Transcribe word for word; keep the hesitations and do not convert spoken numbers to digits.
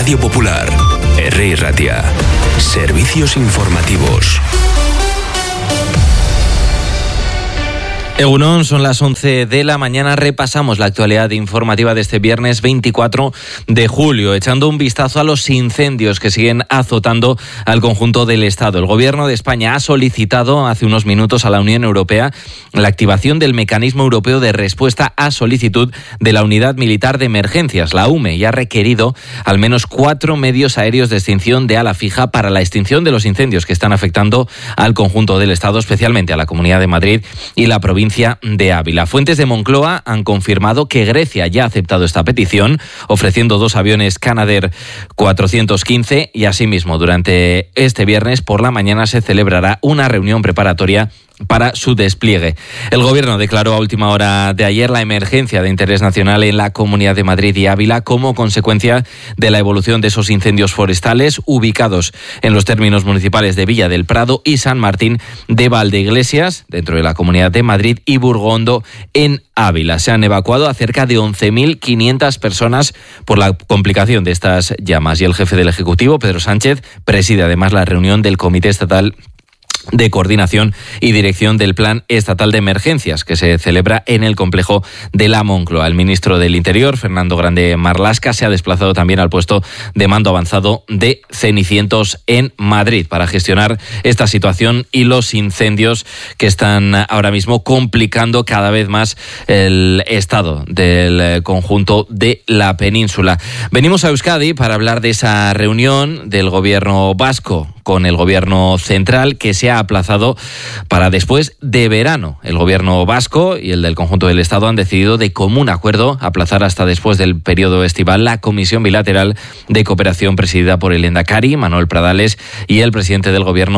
Radio Popular, Herri Ratia. Servicios informativos. Egunon, son las once de la mañana. Repasamos la actualidad informativa de este viernes veinticuatro de julio, echando un vistazo a los incendios que siguen azotando al conjunto del Estado. El Gobierno de España ha solicitado hace unos minutos a la Unión Europea la activación del Mecanismo Europeo de Respuesta a Solicitud de la Unidad Militar de Emergencias, la U M E, y ha requerido al menos cuatro medios aéreos de extinción de ala fija para la extinción de los incendios que están afectando al conjunto del Estado, especialmente a la Comunidad de Madrid y la provincia de Ávila. Fuentes de Moncloa han confirmado que Grecia ya ha aceptado esta petición, ofreciendo dos aviones Canadair cuatrocientos quince, y asimismo durante este viernes por la mañana se celebrará una reunión preparatoria para su despliegue. El Gobierno declaró a última hora de ayer la emergencia de interés nacional en la Comunidad de Madrid y Ávila como consecuencia de la evolución de esos incendios forestales ubicados en los términos municipales de Villa del Prado y San Martín de Valdeiglesias, dentro de la Comunidad de Madrid, y Burgondo en Ávila. Se han evacuado a cerca de once mil quinientas personas por la complicación de estas llamas, y el jefe del Ejecutivo, Pedro Sánchez, preside además la reunión del Comité Estatal de Coordinación y Dirección del Plan Estatal de Emergencias, que se celebra en el complejo de la Moncloa. El ministro del Interior, Fernando Grande Marlaska, se ha desplazado también al puesto de mando avanzado de Cenicientos en Madrid para gestionar esta situación y los incendios que están ahora mismo complicando cada vez más el estado del conjunto de la península. Venimos a Euskadi para hablar de esa reunión del Gobierno vasco con el Gobierno central, que se ha aplazado para después de verano. El Gobierno vasco y el del conjunto del Estado han decidido de común acuerdo aplazar hasta después del periodo estival la Comisión Bilateral de Cooperación presidida por el Endacari, Manuel Pradales, y el presidente del Gobierno